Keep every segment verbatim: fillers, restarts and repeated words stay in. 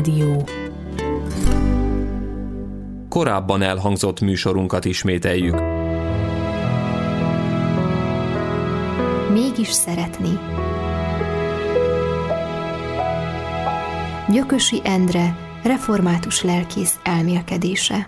Rádió. Korábban elhangzott műsorunkat ismételjük. Mégis szeretni. Gyökösi Endre, református lelkész elmélkedése.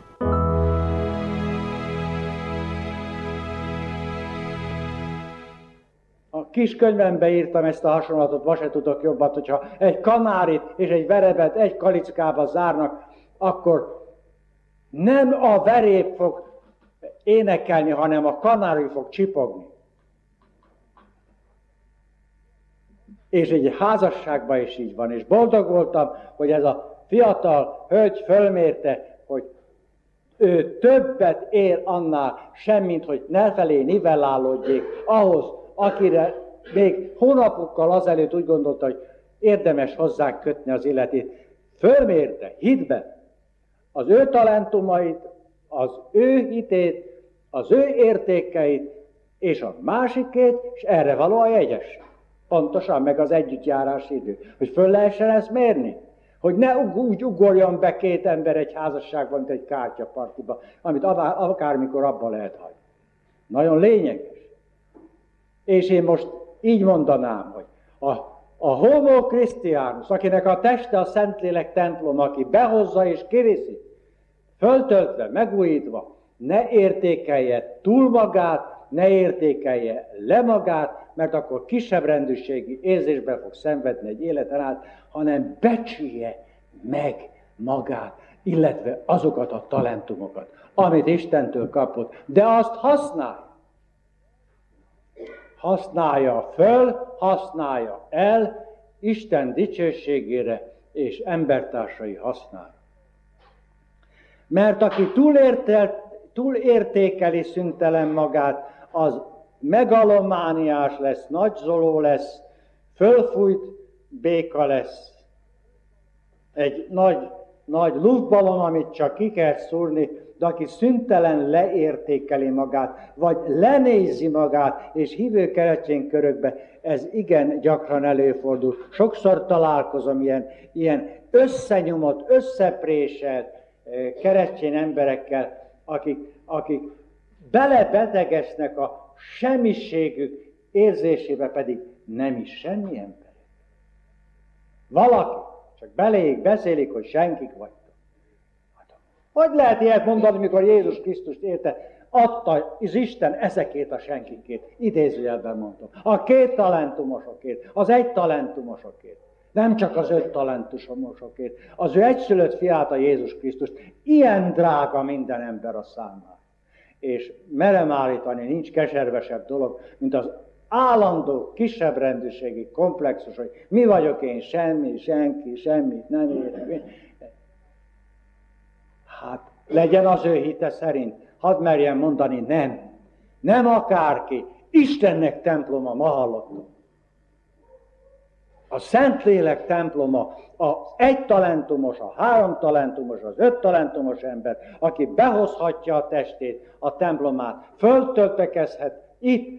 A kis könyvembe írtam ezt a hasonlatot, ma se tudok jobbat, hogyha egy kanárit és egy verebet egy kalickába zárnak, akkor nem a verép fog énekelni, hanem a kanári fog csipogni. És egy házasságban is így van, és boldog voltam, hogy ez a fiatal hölgy fölmérte, hogy ő többet ér annál, semmint, hogy nefelé nivellálódjék ahhoz, akire még hónapokkal azelőtt úgy gondolta, hogy érdemes hozzá kötni az életét. Fölmérte hitbe az ő talentumait, az ő hitét, az ő értékeit, és a másikét, és erre való a jegyes. Pontosan, meg az együttjárási idő. Hogy föl lehessen ezt mérni? Hogy ne úgy ugorjon be két ember egy házasságban, mint egy kártyapartiba, amit akármikor abba lehet hagyni. Nagyon lényeges. És én most így mondanám, hogy a, a homo Christianus, akinek a teste a Szentlélek templom, aki behozza és kiviszi, föltöltve, megújítva, ne értékelje túl magát, ne értékelje le magát, mert akkor kisebb rendűségi érzésben fog szenvedni egy életen át, hanem becsülje meg magát, illetve azokat a talentumokat, amit Istentől kapott, de azt használja. Használja föl, használja el, Isten dicsőségére és embertársai hasznára. Mert aki túlértékeli szüntelen magát, az megalomániás lesz, nagyzoló lesz, fölfújt béka lesz. Egy nagy, nagy luftballon, amit csak ki kell szúrni, de aki szüntelen leértékeli magát, vagy lenézi magát, és hívő keresztény körökbe, ez igen gyakran előfordul. Sokszor találkozom ilyen, ilyen összenyomott, összepréselt keresztény emberekkel, akik, akik belebetegesznek a semmiségük érzésébe, pedig nem is semmi ember. Valaki csak beléjük beszélik, hogy senkik vagytok. Hogy lehet ilyet mondani, mikor Jézus Krisztust érte, adta az Isten ezekét a senkikét, idézőjelben mondtam, a két talentumosokért, az egy talentumosokért, nem csak az öt talentumosokért, az ő egyszülött fiát, a Jézus Krisztust, ilyen drága minden ember a számára. És merem állítani, nincs keservesebb dolog, mint az állandó, kisebb rendűségi komplexus, hogy mi vagyok én, semmi, senki, semmit nem érek. Hát legyen az ő hite szerint, hadd merjen mondani, nem, nem akárki, Istennek temploma, ma hallottam. A Szentlélek temploma, az egy talentumos, a három talentumos, az öt talentumos ember, aki behozhatja a testét, a templomát, föltöltekezhet itt